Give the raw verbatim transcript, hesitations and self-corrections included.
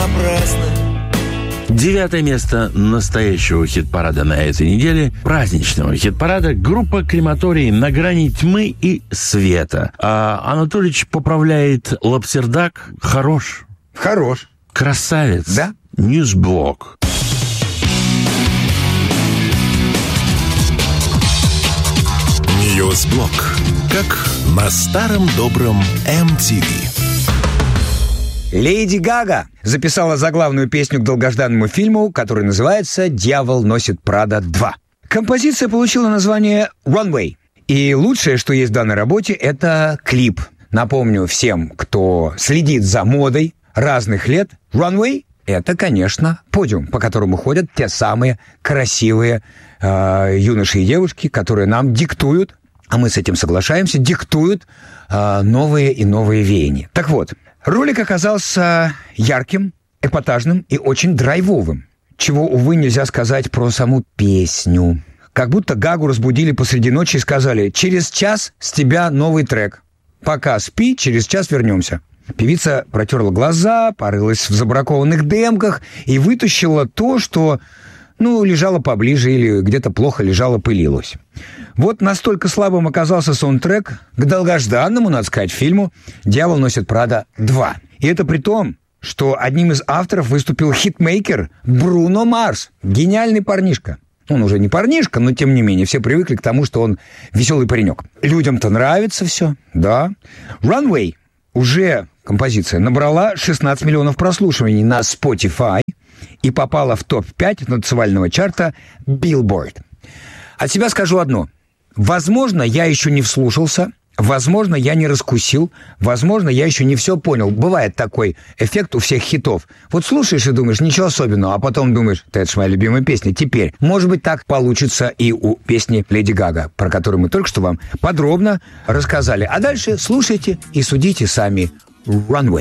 напрасно. Девятое место настоящего хит-парада на этой неделе, праздничного хит-парада, группа «Крематорий» на грани тьмы и света. А Анатольевич поправляет Лапсердак. Хорош. Хорош. Красавец. Да? Ньюсблок. Ньюсблок. Как на старом добром эм ти ви. Леди Гага записала заглавную песню к долгожданному фильму, который называется «Дьявол носит Прада два». Композиция получила название «Runway». И лучшее, что есть в данной работе, это клип. Напомню всем, кто следит за модой разных лет, «Runway» — это, конечно, подиум, по которому ходят те самые красивые э, юноши и девушки, которые нам диктуют, а мы с этим соглашаемся, диктуют э, новые и новые веяния. Так вот, ролик оказался ярким, эпатажным и очень драйвовым, чего, увы, нельзя сказать про саму песню. Как будто Гагу разбудили посреди ночи и сказали: «Через час с тебя новый трек. Пока спи, через час вернемся». Певица протерла глаза, порылась в забракованных демках и вытащила то, что, ну, лежало поближе или где-то плохо лежало, пылилось. Вот настолько слабым оказался саундтрек к долгожданному, надо сказать, фильму «Дьявол носит Прада два». И это при том, что одним из авторов выступил хитмейкер Бруно Марс. Гениальный парнишка. Он уже не парнишка, но тем не менее все привыкли к тому, что он веселый паренек. Людям-то нравится все, да. «Runway» уже, композиция, набрала шестнадцать миллионов прослушиваний на Spotify и попала в топ пять танцевального чарта Billboard. От себя скажу одно. Возможно, я еще не вслушался, возможно, я не раскусил, возможно, я еще не все понял. Бывает такой эффект у всех хитов. Вот слушаешь и думаешь, ничего особенного, а потом думаешь, это же моя любимая песня. Теперь, может быть, так получится и у песни Леди Гага, про которую мы только что вам подробно рассказали. А дальше слушайте и судите сами. Runway.